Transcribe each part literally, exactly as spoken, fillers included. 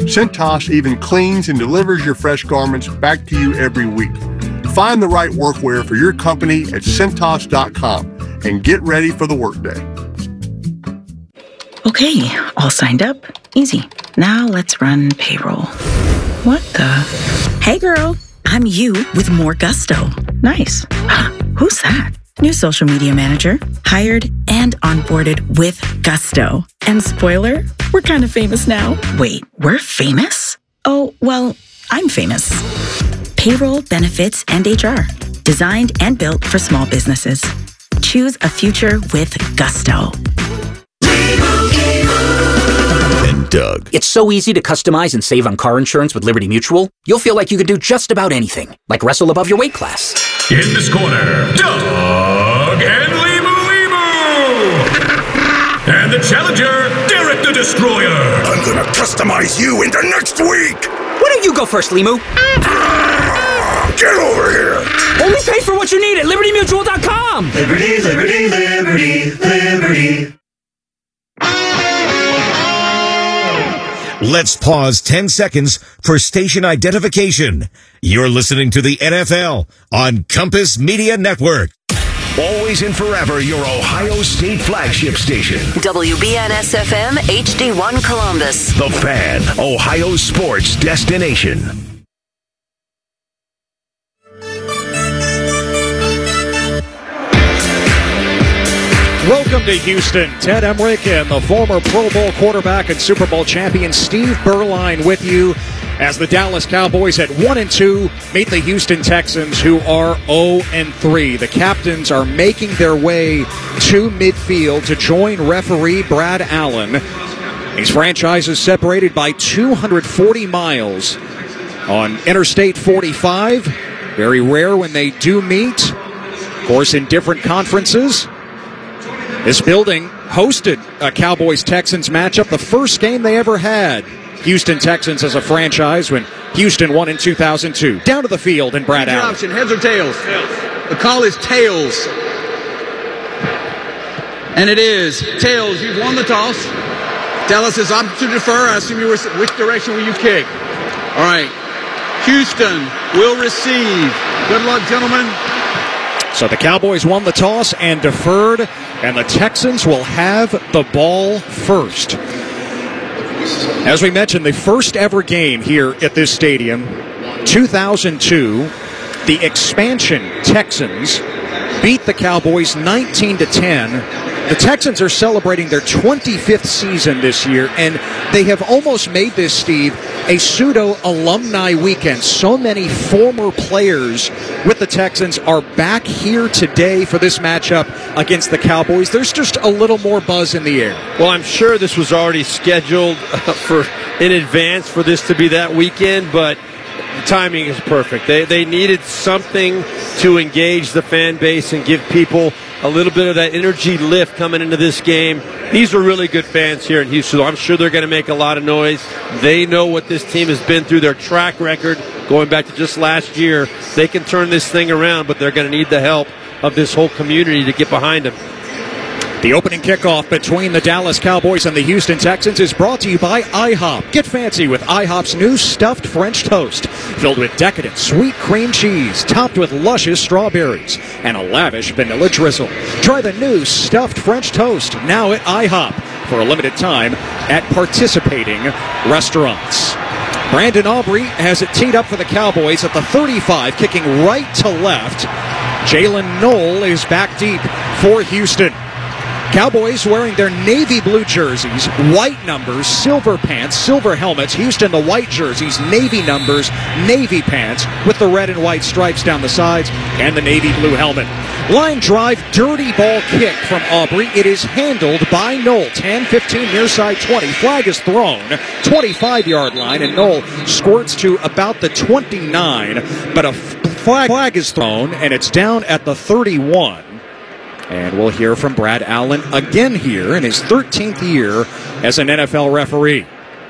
Cintas even cleans and delivers your fresh garments back to you every week. Find the right workwear for your company at Cintas dot com and get ready for the workday. Okay, all signed up. Easy. Now let's run payroll. What the? Hey girl, I'm you with more gusto. Nice. Who's that? New social media manager. Hired and onboarded with gusto. And spoiler, we're kind of famous now. Wait, we're famous? Oh, well, I'm famous. Payroll, benefits, and H R. Designed and built for small businesses. Choose a future with gusto. And Doug. It's so easy to customize and save on car insurance with Liberty Mutual. You'll feel like you can do just about anything, like wrestle above your weight class. In this corner, Doug and Limu Limu! And the challenger, Derek the Destroyer! I'm gonna customize you into next week! Why don't you go first, Limu? Get over here! Only pay for what you need at Liberty Mutual dot com! Liberty, Liberty, Liberty, Liberty. Let's pause ten seconds for station identification. You're listening to the N F L on Compass Media Network. Always and forever, your Ohio State flagship station. W B N S F M H D one Columbus. The Fan, Ohio sports destination. Welcome to Houston. Ted Emmerich and the former Pro Bowl quarterback and Super Bowl champion Steve Berline with you as the Dallas Cowboys at one and two meet the Houston Texans, who are oh and three. The captains are making their way to midfield to join referee Brad Allen. These franchises separated by two hundred forty miles on Interstate forty-five. Very rare when they do meet. Of course, in different conferences. This building hosted a Cowboys-Texans matchup, the first game they ever had. Houston Texans as a franchise when Houston won in two thousand two. Down to the field and Brad Allen. Option, heads or tails? Tails. The call is tails. And it is tails. You've won the toss. Dallas is option to defer. I assume you were, which direction will you kick? All right. Houston will receive. Good luck, gentlemen. So the Cowboys won the toss and deferred, and the Texans will have the ball first. As we mentioned, the first ever game here at this stadium, two thousand two, the expansion Texans beat the Cowboys nineteen to ten. The Texans are celebrating their twenty-fifth season this year, and they have almost made this, Steve, a pseudo-alumni weekend. So many former players with the Texans are back here today for this matchup against the Cowboys. There's just a little more buzz in the air. Well, I'm sure this was already scheduled for in advance for this to be that weekend, but the timing is perfect. They, they needed something to engage the fan base and give people a little bit of that energy lift coming into this game. These are really good fans here in Houston. I'm sure they're going to make a lot of noise. They know what this team has been through, their track record going back to just last year. They can turn this thing around, but they're going to need the help of this whole community to get behind them. The opening kickoff between the Dallas Cowboys and the Houston Texans is brought to you by IHOP. Get fancy with IHOP's new stuffed French toast, filled with decadent sweet cream cheese, topped with luscious strawberries, and a lavish vanilla drizzle. Try the new stuffed French toast, now at IHOP, for a limited time at participating restaurants. Brandon Aubrey has it teed up for the Cowboys at the thirty-five, kicking right to left. Jalen Knoll is back deep for Houston. Cowboys wearing their navy blue jerseys, white numbers, silver pants, silver helmets. Houston, the white jerseys, navy numbers, navy pants with the red and white stripes down the sides and the navy blue helmet. Line drive, dirty ball kick from Aubrey. It is handled by Knoll. ten fifteen near side twenty. Flag is thrown. twenty-five-yard line, and Knoll squirts to about the twenty-nine. But a flag, flag is thrown, and it's down at the thirty-one. And we'll hear from Brad Allen again here in his thirteenth year as an N F L referee.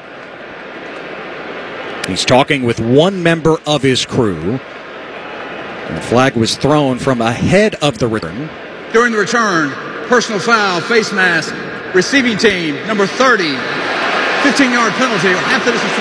He's talking with one member of his crew. And the flag was thrown from ahead of the return. During the return, personal foul, face mask, receiving team, number thirty, fifteen-yard penalty. After this is